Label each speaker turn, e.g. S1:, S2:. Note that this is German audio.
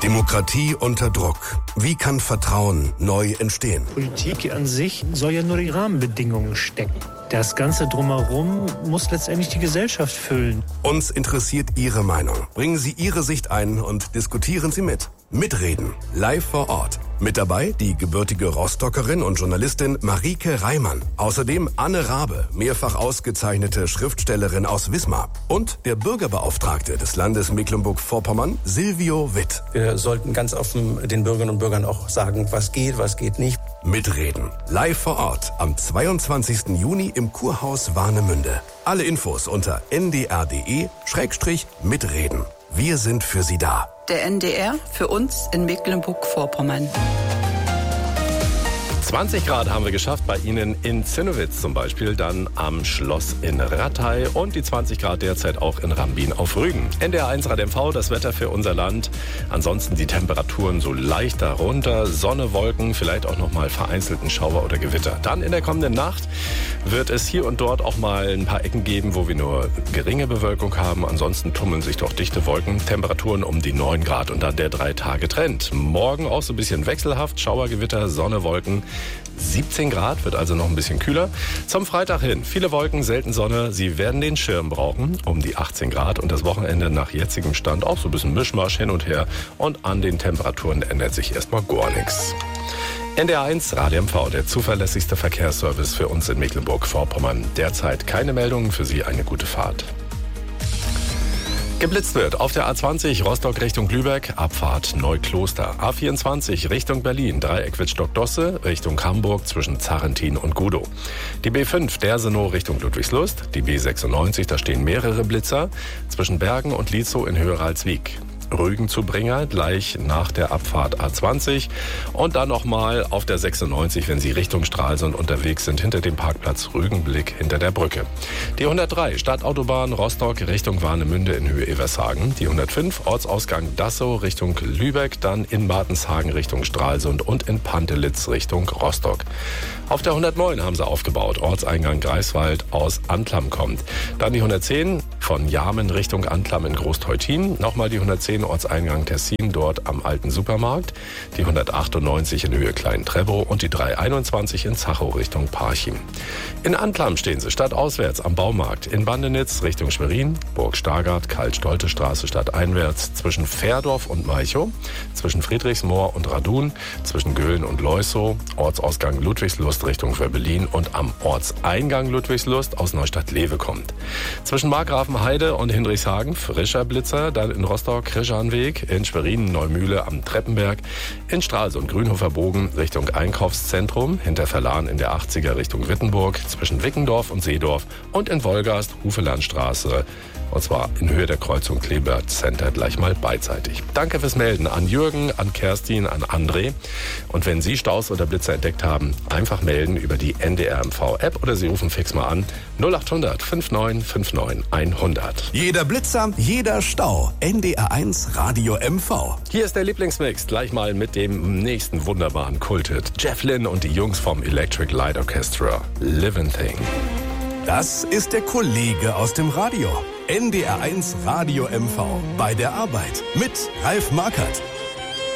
S1: Demokratie unter Druck. Wie kann Vertrauen neu entstehen?
S2: Politik an sich soll ja nur die Rahmenbedingungen stecken. Das Ganze drumherum muss letztendlich die Gesellschaft füllen.
S1: Uns interessiert Ihre Meinung. Bringen Sie Ihre Sicht ein und diskutieren Sie mit. Mitreden. Live vor Ort. Mit dabei die gebürtige Rostockerin und Journalistin Marieke Reimann. Außerdem Anne Rabe, mehrfach ausgezeichnete Schriftstellerin aus Wismar. Und der Bürgerbeauftragte des Landes Mecklenburg-Vorpommern, Silvio Witt.
S3: Wir sollten ganz offen den Bürgerinnen und Bürgern auch sagen, was geht nicht.
S1: Mitreden. Live vor Ort am 22. Juni im Kurhaus Warnemünde. Alle Infos unter ndr.de/mitreden. Wir sind für Sie da.
S4: Der NDR für uns in Mecklenburg-Vorpommern.
S5: 20 Grad haben wir geschafft bei Ihnen in Zinnowitz zum Beispiel, dann am Schloss in Rattay und die 20 Grad derzeit auch in Rambin auf Rügen. NDR 1 Rad MV, das Wetter für unser Land. Ansonsten die Temperaturen so leicht darunter, Sonne, Wolken, vielleicht auch nochmal vereinzelten Schauer oder Gewitter. Dann in der kommenden Nacht wird es hier und dort auch mal ein paar Ecken geben, wo wir nur geringe Bewölkung haben. Ansonsten tummeln sich doch dichte Wolken. Temperaturen um die 9 Grad und dann der 3-Tage-Trend. Morgen auch so ein bisschen wechselhaft, Schauergewitter, Sonne, Wolken. 17 Grad, wird also noch ein bisschen kühler. Zum Freitag hin, viele Wolken, selten Sonne. Sie werden den Schirm brauchen, um die 18 Grad. Und das Wochenende nach jetzigem Stand auch so ein bisschen Mischmasch hin und her. Und an den Temperaturen ändert sich erstmal gar nichts. NDR 1 Radio MV, der zuverlässigste Verkehrsservice für uns in Mecklenburg-Vorpommern. Derzeit keine Meldungen, für Sie eine gute Fahrt. Geblitzt wird auf der A20 Rostock Richtung Lübeck, Abfahrt Neukloster. A24 Richtung Berlin, Dreieck Wittstock-Dosse, Richtung Hamburg zwischen Zarrentin und Gudow. Die B5 Dersenow Richtung Ludwigslust, die B96, da stehen mehrere Blitzer, zwischen Bergen und Lietzow in Höheralswijk. Rügen zu Bringer, gleich nach der Abfahrt A20 und dann nochmal auf der 96, wenn Sie Richtung Stralsund unterwegs sind, hinter dem Parkplatz Rügenblick hinter der Brücke. Die 103 Stadtautobahn Rostock Richtung Warnemünde in Höhe Evershagen, die 105 Ortsausgang Dassow Richtung Lübeck, dann in Martenshagen Richtung Stralsund und in Pantelitz Richtung Rostock. Auf der 109 haben sie aufgebaut, Ortseingang Greifswald aus Antlam kommt. Dann die 110 von Jarmen Richtung Antlam in Großteutin, nochmal die 110 Ortseingang Tessin, dort am alten Supermarkt, die 198 in Höhe Klein-Trebow und die 321 in Zachow Richtung Parchim. In Antlam stehen sie stadtauswärts am Baumarkt, in Bandenitz Richtung Schwerin, Burg Stargard, Karl-Stolte-Straße stadteinwärts, zwischen Fährdorf und Malchow, zwischen Friedrichsmoor und Radun, zwischen Göhlen und Leusow, Ortsausgang Ludwigslust Richtung Wöbbelin und am Ortseingang Ludwigslust aus Neustadt-Lewe kommt. Zwischen Markgrafenheide und Hindrichshagen frischer Blitzer, dann in Rostock Krischanweg, in Schwerin Neumühle am Treppenberg, in Stralsund Grünhofer Bogen Richtung Einkaufszentrum, hinter Verlan in der 80er Richtung Wittenburg, zwischen Wickendorf und Seedorf und in Wolgast Hufelandstraße. Und zwar in Höhe der Kreuzung Kleeblatt Center gleich mal beidseitig. Danke fürs Melden an Jürgen, an Kerstin, an André. Und wenn Sie Staus oder Blitzer entdeckt haben, einfach melden über die NDR MV-App oder Sie rufen fix mal an 0800 5959 100.
S1: Jeder Blitzer, jeder Stau. NDR 1 Radio MV.
S5: Hier ist der Lieblingsmix, gleich mal mit dem nächsten wunderbaren Kulthit. Jeff Lynne und die Jungs vom Electric Light Orchestra. Living Thing.
S1: Das ist der Kollege aus dem Radio. NDR 1 Radio MV. Bei der Arbeit mit Ralf Markert.